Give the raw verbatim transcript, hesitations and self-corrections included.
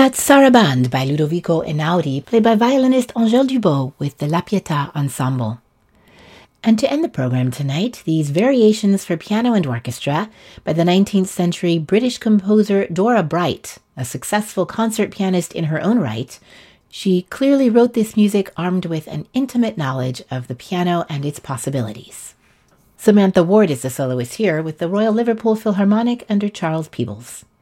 That's Sarabande by Ludovico Einaudi, played by violinist Angèle Dubot with the La Pietà Ensemble. And to end the program tonight, these variations for piano and orchestra by the nineteenth century British composer Dora Bright, a successful concert pianist in her own right. She clearly wrote this music armed with an intimate knowledge of the piano and its possibilities. Samantha Ward is the soloist here with the Royal Liverpool Philharmonic under Charles Peebles.